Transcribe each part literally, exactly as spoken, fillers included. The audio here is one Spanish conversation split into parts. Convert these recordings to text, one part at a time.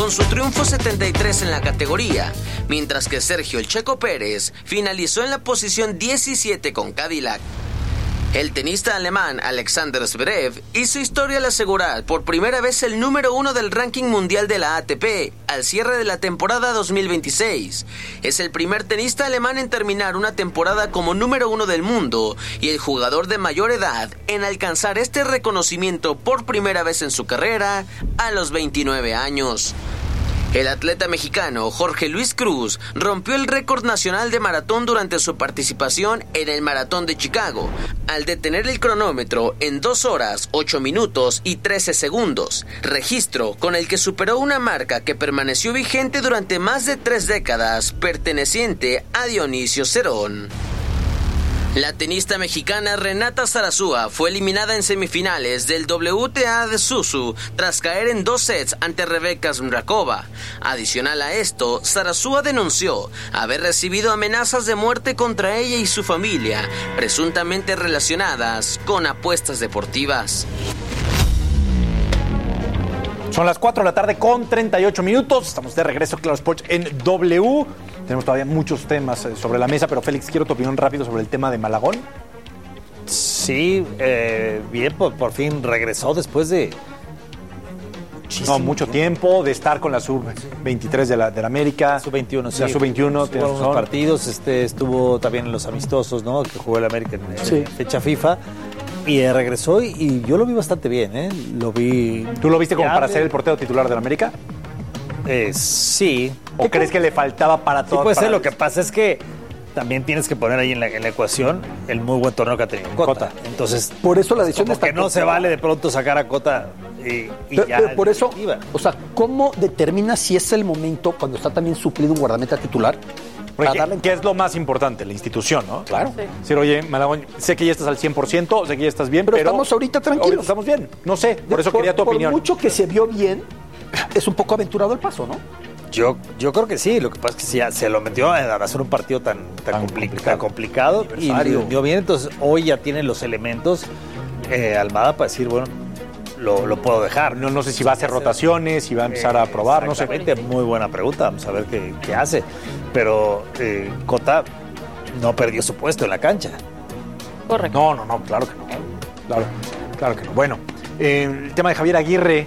con su triunfo setenta y tres en la categoría, mientras que Sergio El Checo Pérez finalizó en la posición diecisiete con Cadillac. El tenista alemán Alexander Zverev hizo historia al asegurar por primera vez el número uno del ranking mundial de la A T P al cierre de la temporada dos mil veintiséis. Es el primer tenista alemán en terminar una temporada como número uno del mundo y el jugador de mayor edad en alcanzar este reconocimiento por primera vez en su carrera a los veintinueve años. El atleta mexicano Jorge Luis Cruz rompió el récord nacional de maratón durante su participación en el Maratón de Chicago, al detener el cronómetro en dos horas, ocho minutos y trece segundos, registro con el que superó una marca que permaneció vigente durante más de tres décadas, perteneciente a Dionisio Cerón. La tenista mexicana Renata Zarazúa fue eliminada en semifinales del W T A de Suzu tras caer en dos sets ante Rebeka Smrakova. Adicional a esto, Zarazúa denunció haber recibido amenazas de muerte contra ella y su familia, presuntamente relacionadas con apuestas deportivas. Son las cuatro de la tarde con treinta y ocho minutos. Estamos de regreso a Claro Sports en W. Tenemos todavía muchos temas sobre la mesa, pero Félix, quiero tu opinión rápido sobre el tema de Malagón. Sí, eh, bien, por, por fin regresó después de... No, mucho tiempo de estar con la sub veintitrés de la, de la América. sub veintiuno, sí. La sub veintiuno. Estuvo en unos partidos, este, estuvo también en los amistosos, ¿no? Que jugó el América en, en sí. fecha FIFA. Y eh, regresó y, y yo lo vi bastante bien, ¿eh? Lo vi... ¿Tú lo viste como para ser el portero titular de la América? Eh, sí. ¿O crees que le faltaba para todo? Sí, puede para ser. Lo que pasa es que también tienes que poner ahí en la, en la ecuación el muy buen torneo que ha tenido Cota. Cota. Entonces, por eso la decisión está que no se vale de pronto sacar a Cota y, y pero, ya. Pero por eso, o sea, ¿cómo determina si es el momento cuando está también suplido un guardameta titular? Porque, darle... ¿Qué es lo más importante? La institución, ¿no? Claro. Sí. Decir, oye, Malagón, sé que ya estás al cien por ciento, sé que ya estás bien, pero... Pero estamos ahorita tranquilos. Ahorita estamos bien. No sé, por eso por, quería tu por opinión. Por mucho que se vio bien, es un poco aventurado el paso, ¿no? Yo, yo creo que sí, lo que pasa es que si ya se lo metió a hacer un partido tan, tan, tan compli- complicado, tan complicado y lo dio bien, entonces hoy ya tiene los elementos eh, Almada para decir, bueno, lo, lo puedo dejar. No, no sé si va a hacer rotaciones, si va a empezar eh, a probar, no sé. Muy buena pregunta, vamos a ver qué, qué hace. Pero eh, Cota no perdió su puesto en la cancha. Correcto. No, no, no, claro que no. Claro, claro que no. Bueno, eh, el tema de Javier Aguirre.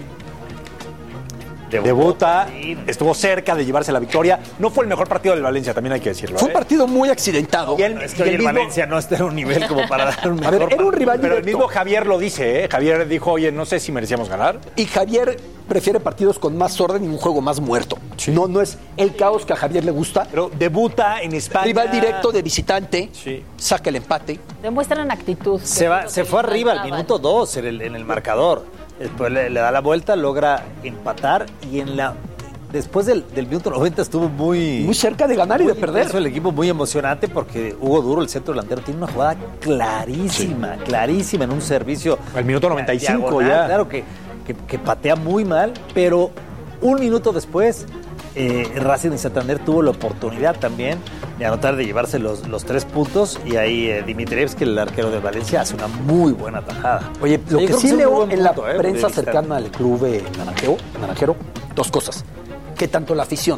Debuta, estuvo cerca de llevarse la victoria. No fue el mejor partido del Valencia, también hay que decirlo. Fue ¿eh? un partido muy accidentado. Y el, es que hoy el mismo... Valencia no está en un nivel como para dar un mejor. A ver, era un rival Pero directo. el mismo Javier lo dice, ¿eh? Javier dijo, oye, no sé si merecíamos ganar. Y Javier prefiere partidos con más orden y un juego más muerto. Sí. No, no es el caos que a Javier le gusta. Pero debuta en España. Rival directo de visitante, sí. Saca el empate. Demuestran actitud. Se, va, se fue arriba al minuto dos en el, en el marcador. Después le, le da la vuelta, logra empatar y en la... Después del, del minuto noventa estuvo muy... Muy cerca de ganar y de perder. El equipo muy emocionante porque Hugo Duro, el centro delantero, tiene una jugada clarísima, sí. clarísima en un servicio... Al minuto noventa y cinco diagonal, ya. Claro que, que, que patea muy mal, pero un minuto después eh, Racing de Santander tuvo la oportunidad también de anotar, de llevarse los, los tres puntos y ahí eh, Dimitrievski, el arquero de Valencia, hace una muy buena tajada. Oye, lo Yo que creo sí que leo punto, en la eh, prensa cercana al club de Naranjero, Naranjero, dos cosas. Que tanto la afición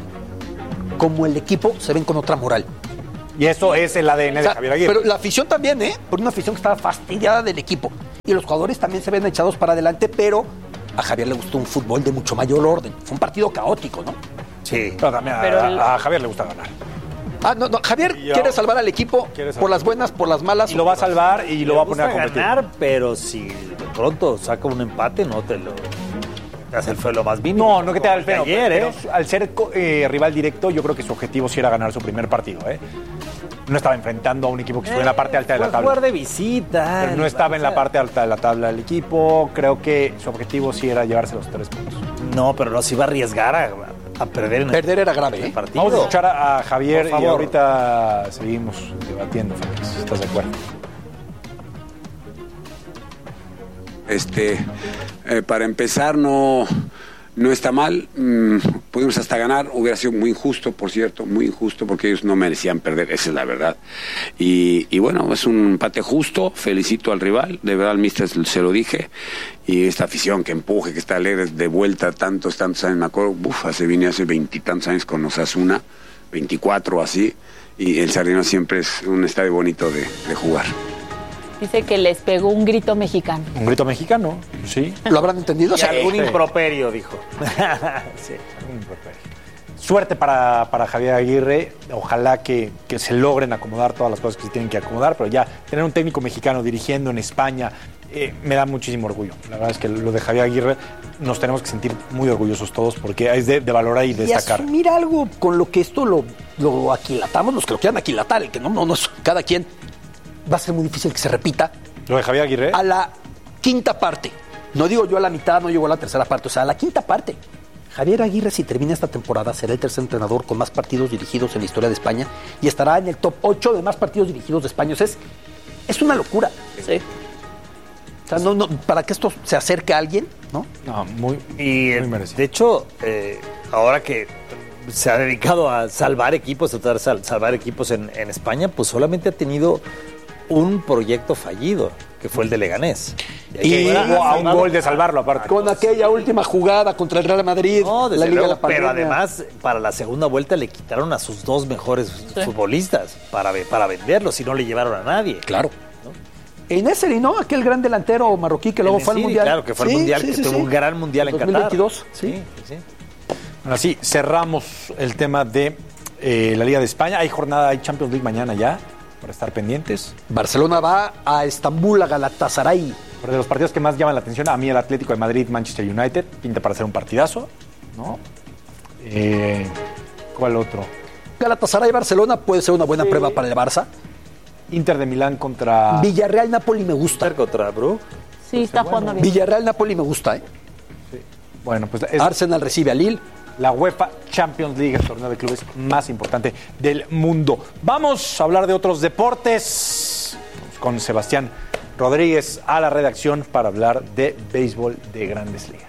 como el equipo se ven con otra moral. Y eso es el A D N, o sea, de Javier Aguirre. Pero la afición también, ¿eh? Por una afición que estaba fastidiada del equipo. Y los jugadores también se ven echados para adelante, pero a Javier le gustó un fútbol de mucho mayor orden. Fue un partido caótico, ¿no? Sí. Pero también a, pero el... a Javier le gusta ganar. Ah, no, no. Javier yo, quiere salvar al equipo por las buenas, por las malas. Y lo va a salvar y lo va a poner a competir. ganar, pero si de pronto saca un empate, no te lo... Hacer fue lo más mínimo. No, no que te haga el feo. Ayer, pero, ¿eh? pero al ser eh, rival directo, yo creo que su objetivo sí era ganar su primer partido, ¿eh? No estaba enfrentando a un equipo que estuvo eh, en la parte alta de la tabla. Jugar de visita. Pero no estaba en la parte alta de la tabla del equipo. Creo que su objetivo sí era llevarse los tres puntos. No, pero no se iba a arriesgar a, a perder en Perder el, era grave, ¿eh? partido. Vamos a escuchar a, a Javier y ahorita seguimos debatiendo, Félix. ¿Estás de acuerdo? Este, eh, para empezar, no, no está mal, mmm, pudimos hasta ganar, hubiera sido muy injusto, por cierto, muy injusto, porque ellos no merecían perder, esa es la verdad. Y, y bueno, es un empate justo, felicito al rival, de verdad al míster se lo dije, y esta afición que empuje, que está alegre de vuelta tantos, tantos años, me acuerdo, uf, hace, vine hace veintitantos años con Osasuna, veinticuatro así, y el Sardinero siempre es un estadio bonito de, de jugar. Dice que les pegó un grito mexicano. Un grito mexicano, sí. ¿Lo habrán entendido? Y Sí. algún Sí. improperio, dijo. Sí, algún improperio. Suerte para, para Javier Aguirre. Ojalá que, que se logren acomodar todas las cosas que se tienen que acomodar, pero ya tener un técnico mexicano dirigiendo en España eh, me da muchísimo orgullo. La verdad es que lo de Javier Aguirre nos tenemos que sentir muy orgullosos todos porque es de, de valorar y Y destacar. asumir algo con lo que esto lo, lo aquilatamos, los que lo quieran aquilatar, el que no, no, no, cada quien. Va a ser muy difícil que se repita Lo de Javier Aguirre. a la quinta parte. No digo yo a la mitad, no llegó a la tercera parte, o sea, a la quinta parte. Javier Aguirre, si termina esta temporada, será el tercer entrenador con más partidos dirigidos en la historia de España y estará en el top ocho de más partidos dirigidos de España. O sea, es, es una locura. Sí. O sea, no, no, para que esto se acerque a alguien, ¿no? No, muy, Y muy eh, merecido. de hecho, eh, ahora que se ha dedicado a salvar equipos, a tratar de sal- salvar equipos en, en España, pues solamente ha tenido un proyecto fallido, que fue el de Leganés. Y ahí fuera, hubo ha a un salvado- gol de salvarlo, aparte. Con aquella última jugada contra el Real Madrid, No, desde la Liga luego, de la Pandemia. pero además, para la segunda vuelta le quitaron a sus dos mejores futbolistas para, ve- para venderlos y no le llevaron a nadie. Claro. Eneseri, ¿no? Aquel gran delantero marroquí que luego El fue al Nesiri, Mundial. Claro, que fue al Sí, Mundial, sí, que sí, tuvo sí. un gran Mundial en dos mil veintidós, Qatar. sí. Sí, sí. Ahora sí, cerramos el tema de eh, la Liga de España. Hay jornada, hay Champions League mañana ya, para estar pendientes. Barcelona va a Estambul, a Galatasaray. Pero de los partidos que más llaman la atención, a mí el Atlético de Madrid, Manchester United, pinta para hacer un partidazo, ¿no? Eh, ¿Cuál otro? Galatasaray-Barcelona puede ser una buena Sí. prueba para el Barça. Inter de Milán contra... Villarreal-Napoli me gusta. Contra Bru. Sí, está jugando bien. Villarreal-Napoli me gusta, ¿eh? Bueno, pues es Arsenal recibe a Lille. la UEFA Champions League, el torneo de clubes más importante del mundo. Vamos a hablar de otros deportes. Vamos con Sebastián Rodríguez a la redacción para hablar de béisbol de Grandes Ligas.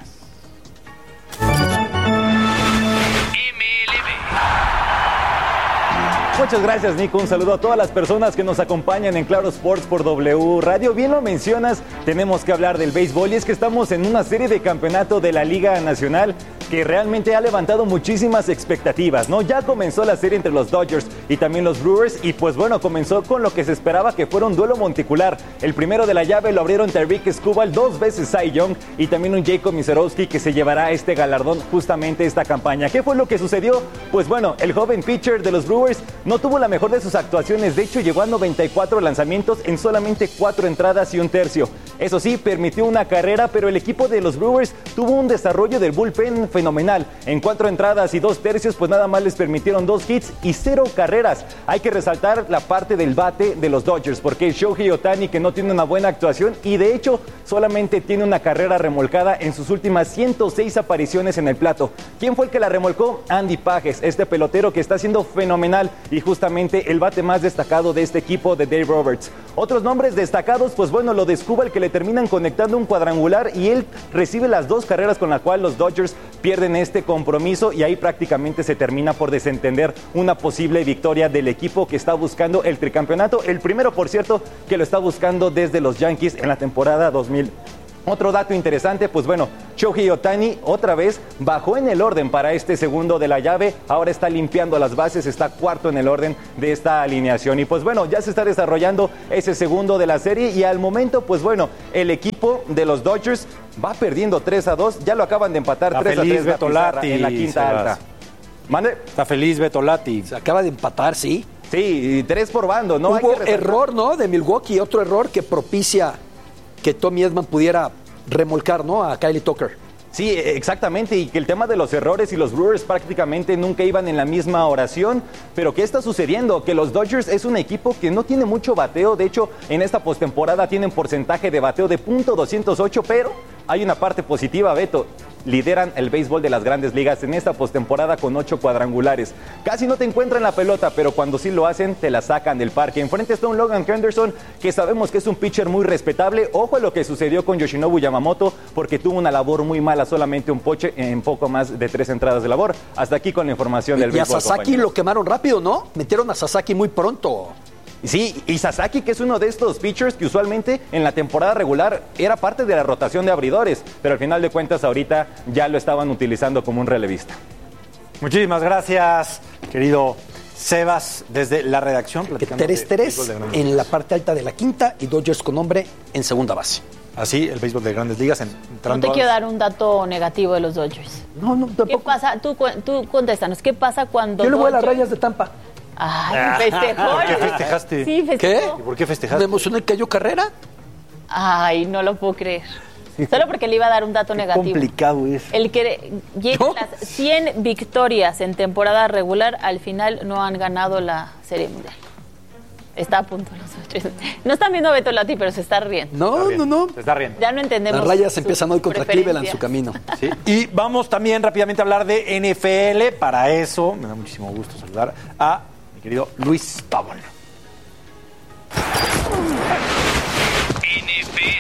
Muchas gracias, Nico. Un saludo a todas las personas que nos acompañan en Claro Sports por W Radio. Bien lo mencionas, tenemos que hablar del béisbol y es que estamos en una serie de campeonato de la Liga Nacional que realmente ha levantado muchísimas expectativas, ¿no? Ya comenzó la serie entre los Dodgers y también los Brewers y pues bueno, comenzó con lo que se esperaba que fuera un duelo monticular. El primero de la llave lo abrieron Tarik Skubal, dos veces Cy Young y también un Jacob Misiorowski que se llevará este galardón justamente esta campaña. ¿Qué fue lo que sucedió? Pues bueno, el joven pitcher de los Brewers no tuvo la mejor de sus actuaciones, de hecho llegó a noventa y cuatro lanzamientos en solamente cuatro entradas y un tercio. Eso sí, permitió una carrera, pero el equipo de los Brewers tuvo un desarrollo del bullpen fenomenal. En cuatro entradas y dos tercios, pues nada más les permitieron dos hits y cero carreras. Hay que resaltar la parte del bate de los Dodgers, porque Shohei Ohtani, que no tiene una buena actuación y de hecho solamente tiene una carrera remolcada en sus últimas ciento seis apariciones en el plato. ¿Quién fue el que la remolcó? Andy Pages, este pelotero que está siendo fenomenal y justamente el bate más destacado de este equipo de Dave Roberts. Otros nombres destacados, pues bueno, lo de Skubal, que le terminan conectando un cuadrangular y él recibe las dos carreras con las cuales los Dodgers pierden este compromiso y ahí prácticamente se termina por desentender una posible victoria del equipo que está buscando el tricampeonato. El primero, por cierto, que lo está buscando desde los Yankees en la temporada dos mil. Otro dato interesante, pues bueno, Shohei Ohtani otra vez bajó en el orden para este segundo de la llave, ahora está limpiando las bases, está cuarto en el orden de esta alineación y pues bueno, ya se está desarrollando ese segundo de la serie y al momento, pues bueno, el equipo de los Dodgers va perdiendo tres a dos, ya lo acaban de empatar Está tres a feliz tres la Beto pizarra Lati, en la quinta Sebas. alta. ¿Mande? Está feliz Beto Lati. Se acaba de empatar, sí. Sí, tres por bando, ¿no? Hay Hubo que resaltar- error, ¿no? De Milwaukee, otro error que propicia que Tommy Edman pudiera remolcar, ¿no? A Kyle Tucker. Sí, exactamente, y que el tema de los errores y los Brewers prácticamente nunca iban en la misma oración, pero ¿qué está sucediendo? Que los Dodgers es un equipo que no tiene mucho bateo, de hecho en esta postemporada tienen porcentaje de bateo de punto doscientos ocho, pero hay una parte positiva, Beto. lideran el béisbol de las Grandes Ligas en esta postemporada con ocho cuadrangulares. Casi no te encuentran la pelota, pero cuando sí lo hacen, te la sacan del parque. Enfrente está un Logan Henderson, que sabemos que es un pitcher muy respetable. Ojo a lo que sucedió con Yoshinobu Yamamoto, porque tuvo una labor muy mala, solamente un poche en poco más de tres entradas de labor. Hasta aquí con la información del y béisbol. Y a Sasaki compañero. Lo quemaron rápido, ¿no? Metieron a Sasaki muy pronto. Sí, y Sasaki, que es uno de estos pitchers que usualmente en la temporada regular era parte de la rotación de abridores, pero al final de cuentas ahorita ya lo estaban utilizando como un relevista. Muchísimas gracias, querido Sebas, desde la redacción. tres tres en la parte alta de la quinta y Dodgers con hombre en segunda base. Así, el béisbol de Grandes Ligas. Entrando no te quiero dar un dato negativo de los Dodgers. No, no, tampoco. ¿Qué pasa? Tú, tú contéstanos, ¿qué pasa cuando Yo le voy Dodgers... a las Rayas de Tampa. Ay, festejó. ¿Por qué festejaste? Sí, festejó. ¿Qué? ¿Y por qué festejaste? Me emocionó el que cayó Carrera. Ay, no lo puedo creer. Solo porque le iba a dar un dato qué negativo. Complicado es. El que llegue ¿No? las cien victorias en temporada regular, al final no han ganado la Serie Mundial. Está a punto los Dodgers. No están viendo a Beto Lati, pero se está riendo. No, no, no. Se está riendo. Ya no entendemos. Las Rayas su empiezan hoy contra Cleveland en su preferencia. camino. Sí. Y vamos también rápidamente a hablar de N F L. Para eso, me da muchísimo gusto saludar a mi querido Luis Pavón. N F L.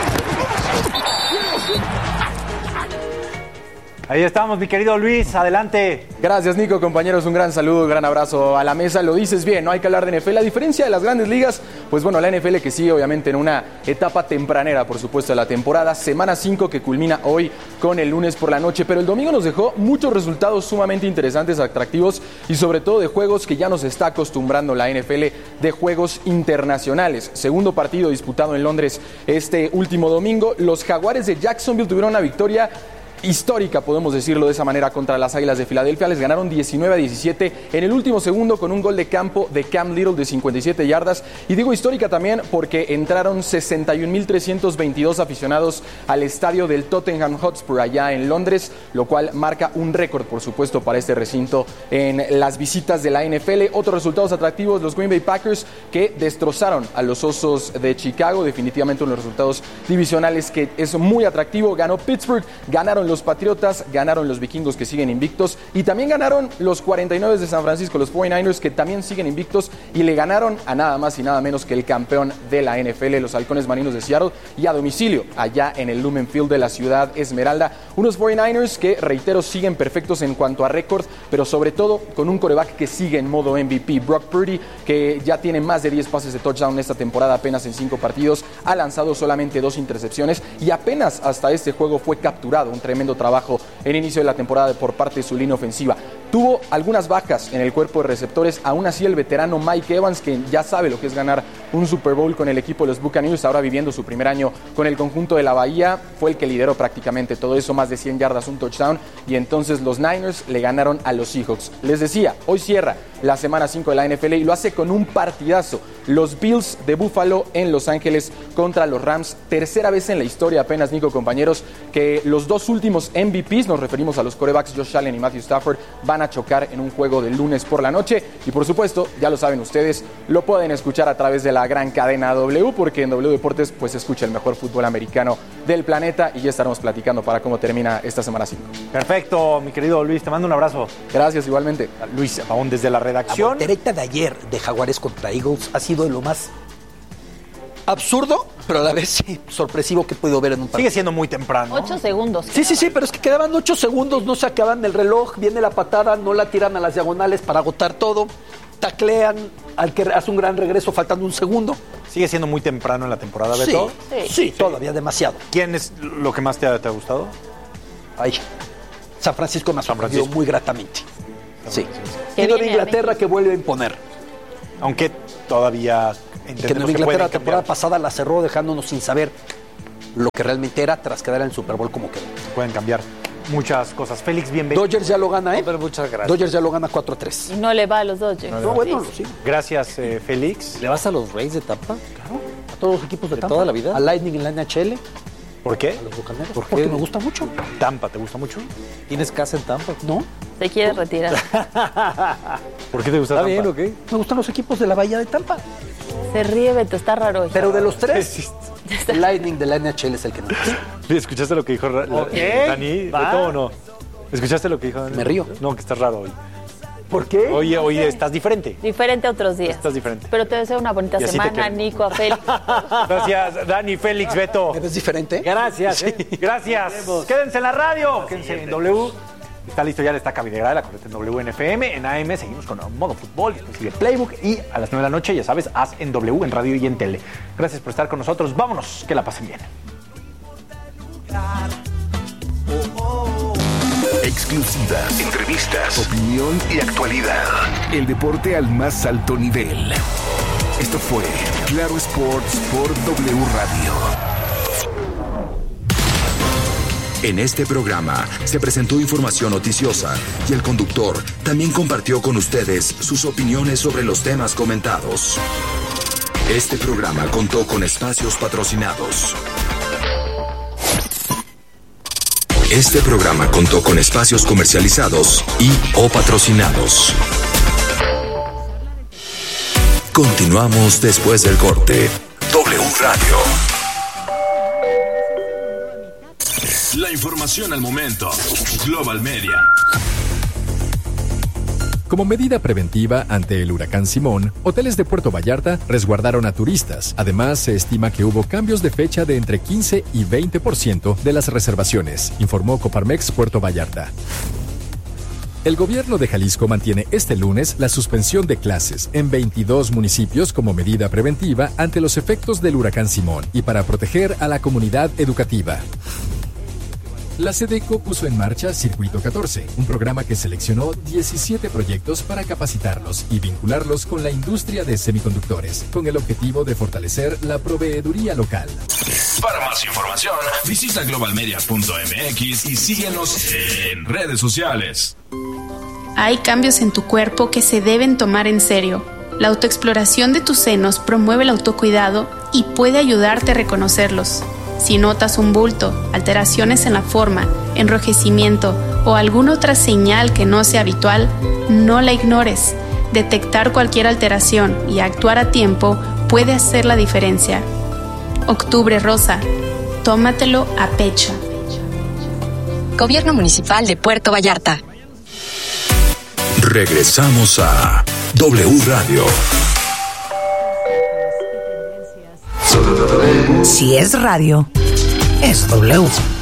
Ahí estamos, mi querido Luis, adelante. Gracias, Nico, compañeros, un gran saludo, un gran abrazo a la mesa. Lo dices bien, no hay que hablar de N F L. A diferencia de las Grandes Ligas, pues bueno, la N F L que sigue obviamente en una etapa tempranera, por supuesto, de la temporada. Semana cinco que culmina hoy con el lunes por la noche, pero el domingo nos dejó muchos resultados sumamente interesantes, atractivos y sobre todo de juegos que ya nos está acostumbrando la N F L, de juegos internacionales. Segundo partido disputado en Londres este último domingo. Los Jaguares de Jacksonville tuvieron una victoria histórica, podemos decirlo de esa manera, contra las Águilas de Filadelfia. Les ganaron diecinueve a diecisiete en el último segundo con un gol de campo de Cam Little de cincuenta y siete yardas. Y digo histórica también porque entraron sesenta y un mil trescientos veintidós aficionados al estadio del Tottenham Hotspur allá en Londres, lo cual marca un récord, por supuesto, para este recinto en las visitas de la N F L. Otros resultados atractivos, los Green Bay Packers, que destrozaron a los Osos de Chicago. Definitivamente uno de los resultados divisionales que es muy atractivo. Ganó Pittsburgh, ganaron los Patriotas, ganaron los Vikingos, que siguen invictos, y también ganaron los cuarenta y nueve de San Francisco, los cuarenta y nueve ers, que también siguen invictos, y le ganaron a nada más y nada menos que el campeón de la N F L, los Halcones Marinos de Seattle, y a domicilio allá en el Lumen Field de la ciudad Esmeralda. Unos cuarenta y nueve ers que, reitero, siguen perfectos en cuanto a récord, pero sobre todo con un quarterback que sigue en modo M V P. Brock Purdy, que ya tiene más de diez pases de touchdown esta temporada, apenas en cinco partidos, ha lanzado solamente dos intercepciones y apenas hasta este juego fue capturado. Un tremendo trabajo en inicio de la temporada por parte de su línea ofensiva. Tuvo algunas bajas en el cuerpo de receptores, aún así el veterano Mike Evans, que ya sabe lo que es ganar un Super Bowl con el equipo de los Buccaneers, ahora viviendo su primer año con el conjunto de la Bahía, fue el que lideró prácticamente todo eso, más de cien yardas, un touchdown, y entonces los Niners le ganaron a los Seahawks. Les decía, hoy cierra la semana cinco de la N F L y lo hace con un partidazo. Los Bills de Buffalo en Los Ángeles contra los Rams. Tercera vez en la historia apenas, Nico, compañeros, que los dos últimos M V Ps, nos referimos a los quarterbacks Josh Allen y Matthew Stafford, van a chocar en un juego del lunes por la noche. Y por supuesto, ya lo saben ustedes, lo pueden escuchar a través de la gran cadena W, porque en W Deportes pues se escucha el mejor fútbol americano del planeta, y ya estaremos platicando para cómo termina esta semana cinco. Perfecto, mi querido Luis, te mando un abrazo. Gracias, igualmente. Luis Pavón desde la redacción. La voltereta de ayer de Jaguares contra Eagles ha sido de lo más absurdo, pero a la vez sí, sorpresivo que he podido ver en un partido. Sigue siendo muy temprano. Ocho segundos. Sí, sí, sí, pero es que quedaban ocho segundos, no se acaban el reloj, viene la patada, no la tiran a las diagonales para agotar todo, taclean al que hace un gran regreso faltando un segundo. Sigue siendo muy temprano en la temporada, Sí, Beto. Sí. sí, todavía demasiado. ¿Quién es lo que más te ha, te ha gustado? Ay, San Francisco me ha sorprendido Francisco. muy gratamente. Sí. Que Y lo de viene a Inglaterra México. que vuelve a imponer. Aunque todavía Que entendemos Nueva que Inglaterra pueden la temporada cambiar, pasada la cerró dejándonos sin saber lo que realmente era tras quedar en el Super Bowl como quedó. pueden cambiar muchas cosas. Félix, bienvenido. Dodgers ya lo gana, ¿eh? Pero muchas gracias. Dodgers ya lo gana cuatro a tres. Y no le va a los Dodgers. No, bueno, sí. Gracias, eh, Félix. ¿Le vas a los Rays de Tampa? A todos los equipos de, ¿De Tampa. toda la vida? A Lightning en la N H L, ¿Por qué? a los Bucaneros. ¿Por qué? Porque me gusta mucho. Tampa, ¿te gusta mucho? ¿Tienes casa en Tampa? ¿No? Se quiere retirar. ¿Por qué te gusta ¿Está Tampa? bien o qué? Me gustan los equipos de la Bahía de Tampa. Se ríe, Beto, está raro hoy. Pero de los tres, contestar. El Lightning de la N H L es el que no pasa. ¿Escuchaste lo que dijo Ra- Ok, Dani? va. ¿Beto o no? ¿Escuchaste lo que dijo Dani? Me río. No, que estás raro hoy. ¿Por qué? Oye, oye, estás diferente. Diferente a otros días. Estás diferente. Pero te deseo una bonita Y así te semana, quiero. Nico, a Félix. Gracias, Dani, Félix, Beto. ¿Me ves diferente? Gracias. Sí, ¿eh? gracias. Quédense en la radio. Quédense en W. Está listo ya, está Cabinegrada, la correcta en W N F M. En A M seguimos con Modo Fútbol, después sigue Playbook. Y a las nueve de la noche, ya sabes, haz en W, en radio y en tele. Gracias por estar con nosotros. Vámonos, que la pasen bien. Exclusivas, entrevistas, opinión y actualidad. El deporte al más alto nivel. Esto fue Claro Sports por W Radio. En este programa se presentó información noticiosa y el conductor también compartió con ustedes sus opiniones sobre los temas comentados. Este programa contó con espacios patrocinados. Este programa contó con espacios comercializados y o patrocinados. Continuamos después del corte. W Radio. La información al momento. Global Media. Como medida preventiva ante el huracán Simón, hoteles de Puerto Vallarta resguardaron a turistas. Además, se estima que hubo cambios de fecha de entre quince y veinte por ciento de las reservaciones, informó Coparmex Puerto Vallarta. El gobierno de Jalisco mantiene este lunes la suspensión de clases en veintidós municipios como medida preventiva ante los efectos del huracán Simón y para proteger a la comunidad educativa. La SEDECO puso en marcha Circuito catorce, un programa que seleccionó diecisiete proyectos para capacitarlos y vincularlos con la industria de semiconductores, con el objetivo de fortalecer la proveeduría local. Para más información, visita global media punto m x y síguenos en redes sociales. Hay cambios en tu cuerpo que se deben tomar en serio. La autoexploración de tus senos promueve el autocuidado y puede ayudarte a reconocerlos. Si notas un bulto, alteraciones en la forma, enrojecimiento o alguna otra señal que no sea habitual, no la ignores. Detectar cualquier alteración y actuar a tiempo puede hacer la diferencia. Octubre Rosa. Tómatelo a pecho. Gobierno Municipal de Puerto Vallarta. Regresamos a W Radio. Si es radio, es W.